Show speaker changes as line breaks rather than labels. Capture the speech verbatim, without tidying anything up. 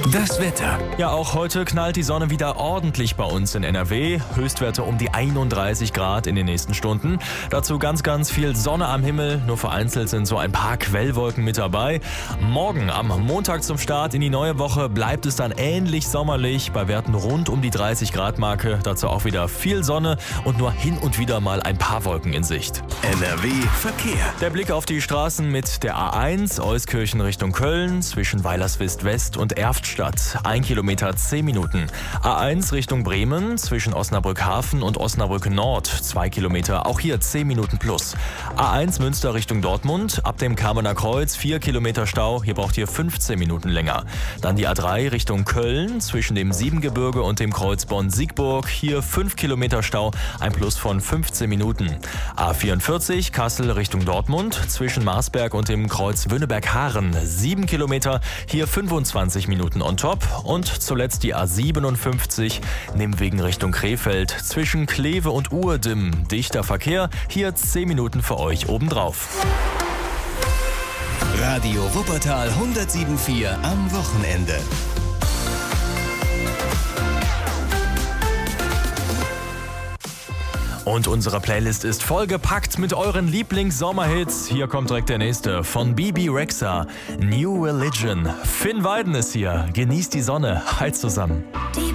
Das Wetter.
Ja, auch heute knallt die Sonne wieder ordentlich bei uns in N R W. Höchstwerte um die einunddreißig Grad in den nächsten Stunden. Dazu ganz, ganz viel Sonne am Himmel. Nur vereinzelt sind so ein paar Quellwolken mit dabei. Morgen am Montag zum Start in die neue Woche bleibt es dann ähnlich sommerlich. Bei Werten rund um die dreißig Grad Marke. Dazu auch wieder viel Sonne und nur hin und wieder mal ein paar Wolken in Sicht.
N R W Verkehr.
Der Blick auf die Straßen mit der A eins, Euskirchen Richtung Köln, zwischen Weilerswist West und Erftstadt. Ein Kilometer zehn Minuten. A eins Richtung Bremen, zwischen Osnabrück Hafen und Osnabrück Nord. Zwei Kilometer, auch hier zehn Minuten plus. A eins Münster Richtung Dortmund, ab dem Kamener Kreuz vier Kilometer Stau. Hier braucht ihr fünfzehn Minuten länger. Dann die A drei Richtung Köln, zwischen dem Siebengebirge und dem Kreuz Bonn-Siegburg. Hier fünf Kilometer Stau, ein Plus von fünfzehn Minuten. A vierundvierzig Kassel Richtung Dortmund, zwischen Marsberg und dem Kreuz Wünneberg-Haaren. sieben Kilometer, hier fünfundzwanzig Minuten on top. Und zuletzt die A siebenundfünfzig, Nimwegen Richtung Krefeld, zwischen Kleve und Uhrdim. Dichter Verkehr, hier zehn Minuten für euch obendrauf.
Radio Wuppertal hundertsieben Komma vier am Wochenende.
Und unsere Playlist ist vollgepackt mit euren Lieblings-Sommerhits. Hier kommt direkt der nächste von Bebe Rexha, New Religion. Finn Weiden ist hier. Genießt die Sonne. Halt zusammen.
Die